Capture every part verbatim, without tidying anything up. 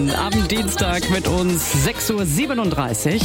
Am Dienstag mit uns sechs Uhr siebenunddreißig.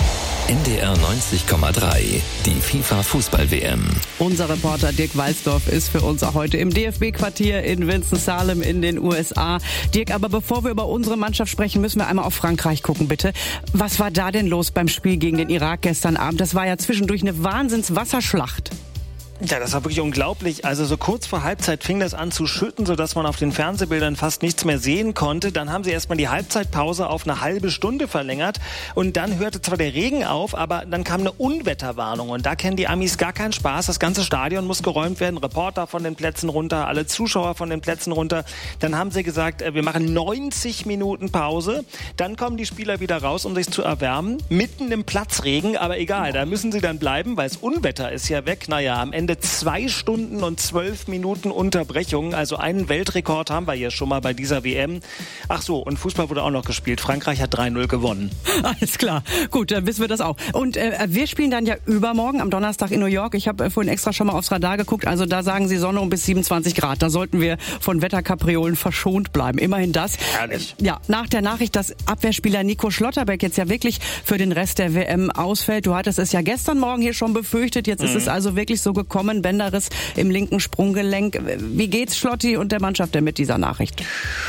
N D R neunzig Komma drei, die FIFA-Fußball-W M. Unser Reporter Dirk Walzdorf ist für uns auch heute im D F B-Quartier in Winston-Salem in den U S A. Dirk, aber bevor wir über unsere Mannschaft sprechen, müssen wir einmal auf Frankreich gucken, bitte. Was war da denn los beim Spiel gegen den Irak gestern Abend? Das war ja zwischendurch eine Wahnsinns-Wasserschlacht. Ja, das war wirklich unglaublich. Also so kurz vor Halbzeit fing das an zu schütten, sodass man auf den Fernsehbildern fast nichts mehr sehen konnte. Dann haben sie erstmal die Halbzeitpause auf eine halbe Stunde verlängert. Und dann hörte zwar der Regen auf, aber dann kam eine Unwetterwarnung. Und da kennen die Amis gar keinen Spaß. Das ganze Stadion muss geräumt werden. Reporter von den Plätzen runter, alle Zuschauer von den Plätzen runter. Dann haben sie gesagt, wir machen neunzig Minuten Pause. Dann kommen die Spieler wieder raus, um sich zu erwärmen. Mitten im Platzregen, aber egal, da müssen sie dann bleiben, weil es Unwetter ist ja weg. Naja, am Ende zwei Stunden und zwölf Minuten Unterbrechung. Also einen Weltrekord haben wir hier schon mal bei dieser W M. Ach so, und Fußball wurde auch noch gespielt. Frankreich hat drei null gewonnen. Alles klar. Gut, dann wissen wir das auch. Und äh, wir spielen dann ja übermorgen am Donnerstag in New York. Ich habe äh, vorhin extra schon mal aufs Radar geguckt. Also da sagen sie Sonne um bis siebenundzwanzig Grad. Da sollten wir von Wetterkapriolen verschont bleiben. Immerhin das. Herrlich. Ja, nach der Nachricht, dass Abwehrspieler Nico Schlotterbeck jetzt ja wirklich für den Rest der W M ausfällt. Du hattest es ja gestern Morgen hier schon befürchtet. Jetzt mhm. ist es also wirklich so gekommen. Bänderriss im linken Sprunggelenk. Wie geht's Schlotti und der Mannschaft denn mit dieser Nachricht?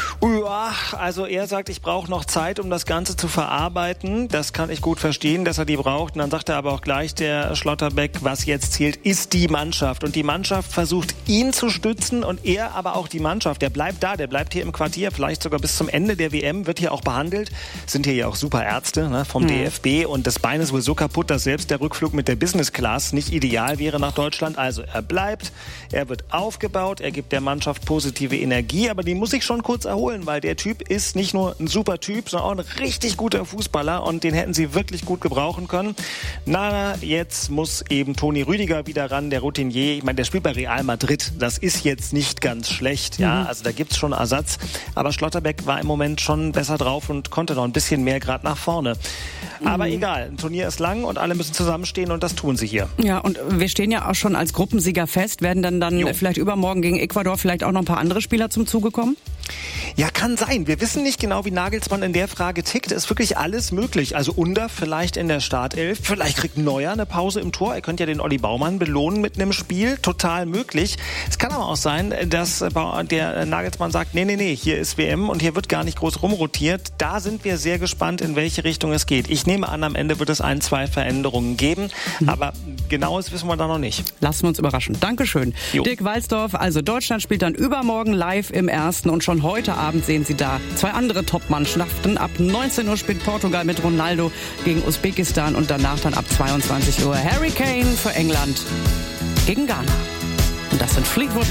Ja, also er sagt, ich brauche noch Zeit, um das Ganze zu verarbeiten. Das kann ich gut verstehen, dass er die braucht. Und dann sagt er aber auch gleich, der Schlotterbeck, was jetzt zählt, ist die Mannschaft. Und die Mannschaft versucht, ihn zu stützen und er aber auch die Mannschaft. Der bleibt da, der bleibt hier im Quartier, vielleicht sogar bis zum Ende der W M, wird hier auch behandelt. Sind hier ja auch super Ärzte, ne, vom mhm. D F B. Und das Bein ist wohl so kaputt, dass selbst der Rückflug mit der Business Class nicht ideal wäre nach Deutschland. Also er bleibt, er wird aufgebaut, er gibt der Mannschaft positive Energie, aber die muss ich schon kurz erholen, weil der Typ ist nicht nur ein super Typ, sondern auch ein richtig guter Fußballer und den hätten sie wirklich gut gebrauchen können. Na, jetzt muss eben Toni Rüdiger wieder ran, der Routinier. Ich meine, der spielt bei Real Madrid, das ist jetzt nicht ganz schlecht, ja, also da gibt's schon Ersatz, aber Schlotterbeck war im Moment schon besser drauf und konnte noch ein bisschen mehr gerade nach vorne. Aber mhm. egal, ein Turnier ist lang und alle müssen zusammenstehen und das tun sie hier. Ja, und wir stehen ja auch schon als Gruppensieger fest. Werden dann, dann vielleicht übermorgen gegen Ecuador vielleicht auch noch ein paar andere Spieler zum Zuge kommen? Ja, kann sein. Wir wissen nicht genau, wie Nagelsmann in der Frage tickt. Ist wirklich alles möglich. Also Under vielleicht in der Startelf. Vielleicht kriegt Neuer eine Pause im Tor. Er könnte ja den Olli Baumann belohnen mit einem Spiel. Total möglich. Es kann aber auch sein, dass der Nagelsmann sagt, nee, nee, nee, hier ist W M und hier wird gar nicht groß rumrotiert. Da sind wir sehr gespannt, in welche Richtung es geht. Ich nehme an, am Ende wird es ein, zwei Veränderungen geben. Mhm. Aber genaues wissen wir da noch nicht. Lassen wir uns überraschen. Dankeschön. Jo. Dirk Walzdorf, also Deutschland spielt dann übermorgen live im Ersten und schon heute Abend sehen Sie da zwei andere Top-Mannschaften. Ab neunzehn Uhr spielt Portugal mit Ronaldo gegen Usbekistan und danach dann ab zweiundzwanzig Uhr Harry Kane für England gegen Ghana. Und das sind Fleetwood